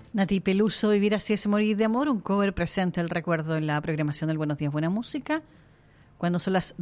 Nati Peluso, Vivir así es morir de amor, un cover presente el recuerdo en la programación del Buenos Días Buena Música, cuando son las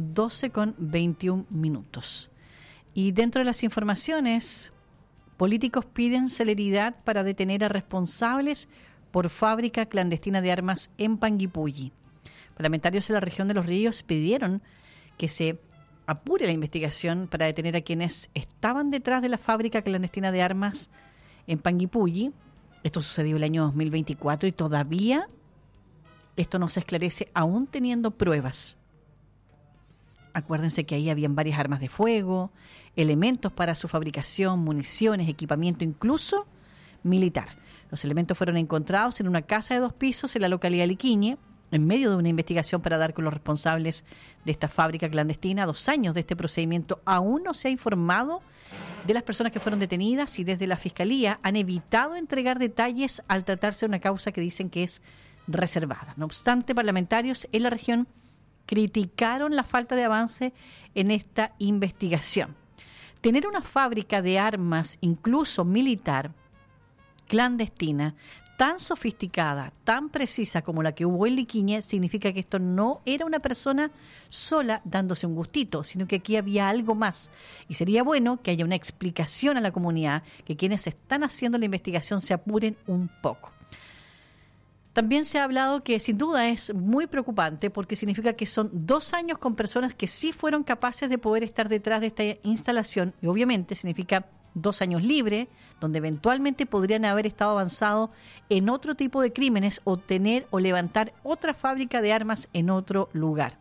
12:21. Y dentro de las informaciones, políticos piden celeridad para detener a responsables por fábrica clandestina de armas en Panguipulli. Parlamentarios de la región de Los Ríos pidieron que se apure la investigación para detener a quienes estaban detrás de la fábrica clandestina de armas en Panguipulli. Esto sucedió el año 2024 y todavía esto no se esclarece, aún teniendo pruebas. Acuérdense que ahí habían varias armas de fuego, elementos para su fabricación, municiones, equipamiento, incluso militar. Los elementos fueron encontrados en una casa de 2 pisos en la localidad de Liquiñe, en medio de una investigación para dar con los responsables de esta fábrica clandestina. 2 años de este procedimiento, aún no se ha informado de las personas que fueron detenidas y desde la Fiscalía han evitado entregar detalles al tratarse de una causa que dicen que es reservada. No obstante, parlamentarios en la región criticaron la falta de avance en esta investigación. Tener una fábrica de armas, incluso militar, clandestina, tan sofisticada, tan precisa como la que hubo en Liquiñe, significa que esto no era una persona sola dándose un gustito, sino que aquí había algo más. Y sería bueno que haya una explicación a la comunidad, que quienes están haciendo la investigación se apuren un poco. También se ha hablado que sin duda es muy preocupante porque significa que son 2 años con personas que sí fueron capaces de poder estar detrás de esta instalación y obviamente significa 2 años libres, donde eventualmente podrían haber estado avanzado en otro tipo de crímenes o tener o levantar otra fábrica de armas en otro lugar.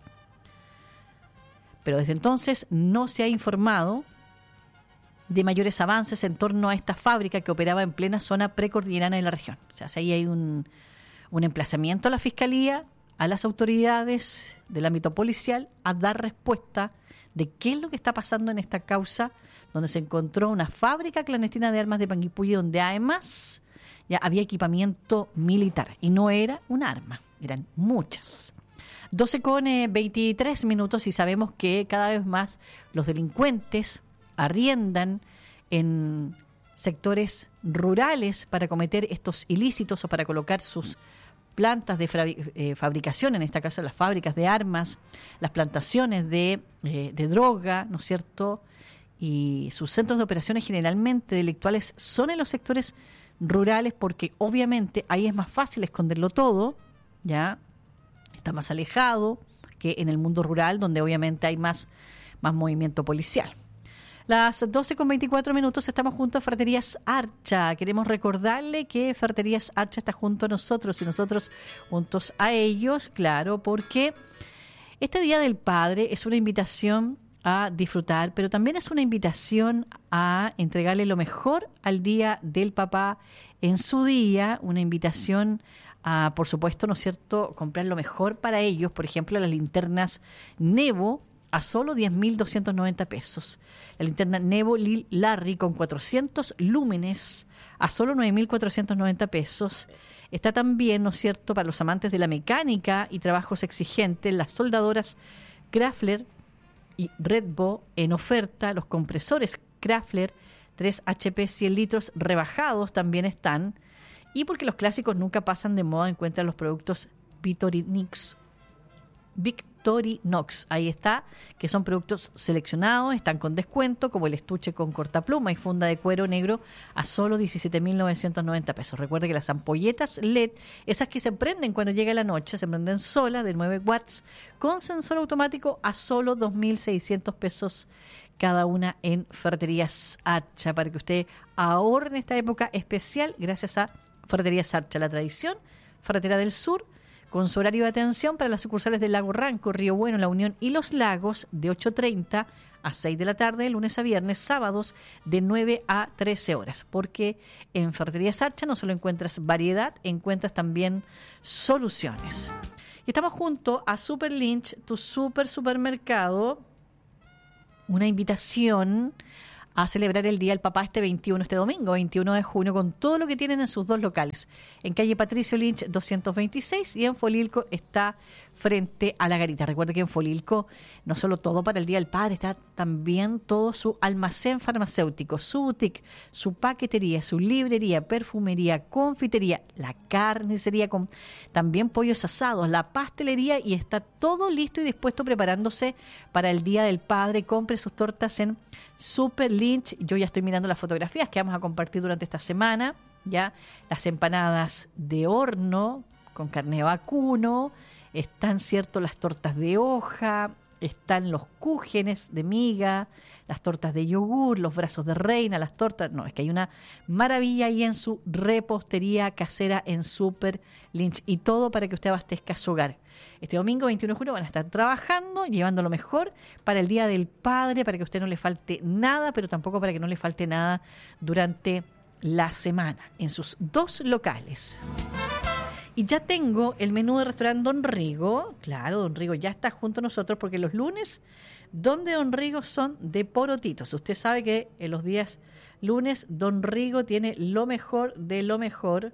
Pero desde entonces no se ha informado de mayores avances en torno a esta fábrica que operaba en plena zona precordillerana de la región. O sea, si ahí hay un emplazamiento a la Fiscalía, a las autoridades del ámbito policial, a dar respuesta de qué es lo que está pasando en esta causa, donde se encontró una fábrica clandestina de armas de Panguipulli, donde además ya había equipamiento militar, y no era un arma, eran muchas. 12:23 y sabemos que cada vez más los delincuentes arriendan en sectores rurales para cometer estos ilícitos o para colocar sus plantas de fabricación, en esta caso las fábricas de armas, las plantaciones de droga, ¿no es cierto? Y sus centros de operaciones generalmente delictuales son en los sectores rurales porque obviamente ahí es más fácil esconderlo todo, ya está más alejado que en el mundo rural donde obviamente hay más movimiento policial. Las 12:24 estamos junto a Ferreterías Archa. Queremos recordarle que Ferreterías Archa está junto a nosotros y nosotros juntos a ellos, claro, porque este Día del Padre es una invitación a disfrutar, pero también es una invitación a entregarle lo mejor al Día del Papá en su día, una invitación a, por supuesto, ¿no es cierto?, comprar lo mejor para ellos, por ejemplo, las linternas Nevo, a solo 10.290 pesos. La linterna Nevo Lil Larry con 400 lúmenes a solo 9.490 pesos. Está también, ¿no es cierto?, para los amantes de la mecánica y trabajos exigentes, las soldadoras Craftler y Redbo en oferta. Los compresores Craftler 3 HP 100 litros rebajados también están. Y porque los clásicos nunca pasan de moda, encuentran los productos Victorinox, ahí está, que son productos seleccionados, están con descuento, como el estuche con cortapluma y funda de cuero negro a solo 17.990 pesos. Recuerde que las ampolletas LED, esas que se prenden cuando llega la noche, se prenden solas de 9 watts con sensor automático a solo 2.600 pesos cada una en Ferreterías Archa, para que usted ahorre en esta época especial gracias a Ferreterías Archa, la tradición ferretera del sur, con su horario de atención para las sucursales del Lago Ranco, Río Bueno, La Unión y Los Lagos, de 8:30 a 6 de la tarde, de lunes a viernes, sábados de 9 a 13 horas. Porque en Ferreterías Archa no solo encuentras variedad, encuentras también soluciones. Y estamos junto a Super Lynch, tu supermercado, una invitación a celebrar el Día del Papá este domingo 21 de junio, con todo lo que tienen en sus 2 locales. En calle Patricio Lynch 226 y en Folilco está frente a la garita. Recuerde que en Folilco no solo todo para el Día del Padre, está también todo su almacén farmacéutico, su boutique, su paquetería, su librería, perfumería, confitería, la carnicería con también pollos asados, la pastelería, y está todo listo y dispuesto preparándose para el Día del Padre. Compre sus tortas en Super Lynch. Yo ya estoy mirando las fotografías que vamos a compartir durante esta semana. Ya las empanadas de horno con carne de vacuno, están, cierto, las tortas de hoja, están los cúgenes de miga, las tortas de yogur, los brazos de reina, las tortas. No, es que hay una maravilla ahí en su repostería casera en Super Lynch, y todo para que usted abastezca su hogar. Este domingo 21 de junio van a estar trabajando, llevando lo mejor para el Día del Padre, para que a usted no le falte nada, pero tampoco para que no le falte nada durante la semana en sus 2 locales. Y ya tengo el menú de restaurante Don Rigo. Claro, Don Rigo ya está junto a nosotros, porque los lunes, donde Don Rigo son de porotitos. Usted sabe que en los días lunes Don Rigo tiene lo mejor de lo mejor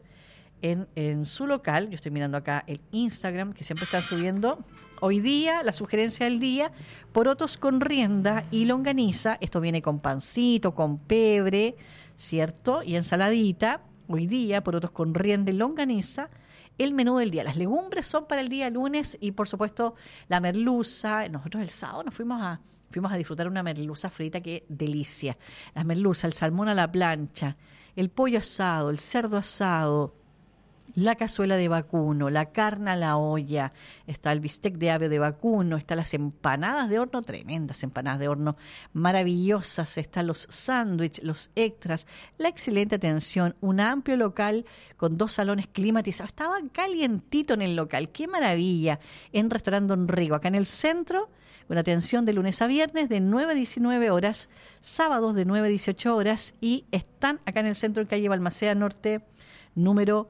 en su local. Yo estoy mirando acá el Instagram, que siempre están subiendo. Hoy día, la sugerencia del día, porotos con rienda y longaniza. Esto viene con pancito, con pebre, ¿cierto? Y ensaladita. Hoy día, porotos con rienda y longaniza. El menú del día. Las legumbres son para el día lunes, y por supuesto la merluza. Nosotros el sábado nos fuimos a disfrutar una merluza frita, qué delicia. La merluza, el salmón a la plancha, el pollo asado, el cerdo asado, la cazuela de vacuno, la carne a la olla, está el bistec de ave de vacuno, están las empanadas de horno, tremendas empanadas de horno, maravillosas, están los sándwiches, los extras, la excelente atención, un amplio local con 2 salones climatizados. Estaba calientito en el local, qué maravilla, en Restaurante Don Rigo, acá en el centro, con atención de lunes a viernes de 9 a 19 horas, sábados de 9 a 18 horas, y están acá en el centro, en calle Balmaceda Norte, número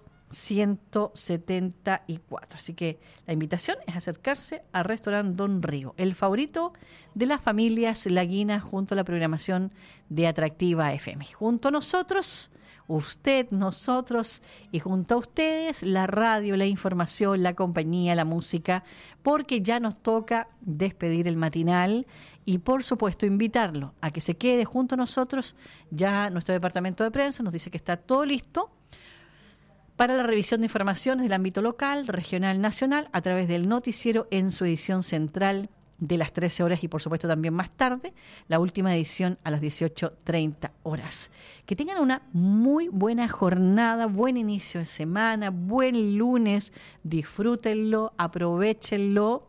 174. Así que la invitación es acercarse al restaurante Don Rigo, el favorito de las familias laguinas, junto a la programación de Atractiva FM. Junto a nosotros, usted, nosotros, y junto a ustedes, la radio, la información, la compañía, la música, porque ya nos toca despedir el matinal. Y por supuesto invitarlo a que se quede junto a nosotros. Ya nuestro departamento de prensa nos dice que está todo listo para la revisión de informaciones del ámbito local, regional, nacional, a través del noticiero en su edición central de las 13 horas, y por supuesto también más tarde, la última edición a las 18:30 horas. Que tengan una muy buena jornada, buen inicio de semana, buen lunes, disfrútenlo, aprovéchenlo,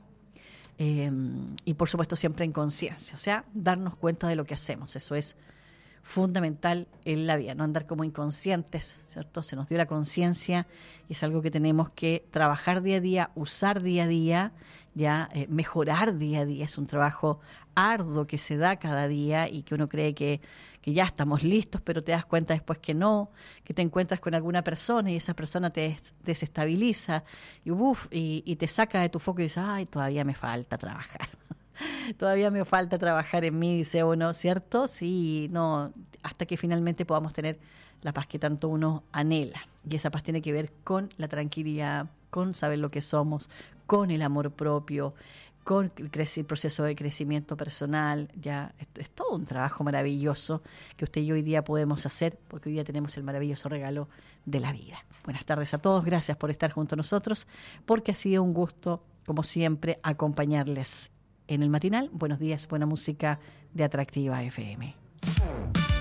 y por supuesto siempre en conciencia, o sea, darnos cuenta de lo que hacemos. Eso es fundamental en la vida, no andar como inconscientes, ¿cierto? Se nos dio la conciencia, y es algo que tenemos que trabajar día a día, usar día a día, mejorar día a día. Es un trabajo arduo que se da cada día, y que uno cree que ya estamos listos, pero te das cuenta después que no, que te encuentras con alguna persona y esa persona te desestabiliza y te saca de tu foco y dices, ay, todavía me falta trabajar. Todavía me falta trabajar en mí, dice uno, ¿cierto? Sí, no, hasta que finalmente podamos tener la paz que tanto uno anhela. Y esa paz tiene que ver con la tranquilidad, con saber lo que somos, con el amor propio, con el proceso de crecimiento personal. Ya es todo un trabajo maravilloso que usted y yo hoy día podemos hacer, porque hoy día tenemos el maravilloso regalo de la vida. Buenas tardes a todos, gracias por estar junto a nosotros, porque ha sido un gusto, como siempre, acompañarles en el matinal. Buenos días, buena música de Atractiva FM.